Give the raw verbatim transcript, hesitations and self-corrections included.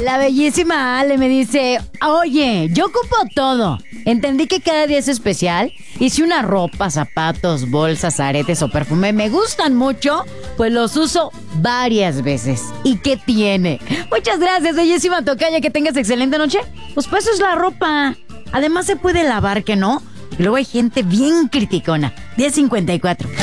La bellísima Ale me dice, oye, yo ocupo todo. Entendí que cada día es especial y si una ropa, zapatos, bolsas, aretes o perfume me gustan mucho, pues los uso varias veces. ¿Y qué tiene? Muchas gracias, bellísima tocaya, que tengas excelente noche. Pues pues eso es la ropa. Además se puede lavar, ¿que no? Y luego hay gente bien criticona. diez cincuenta y cuatro.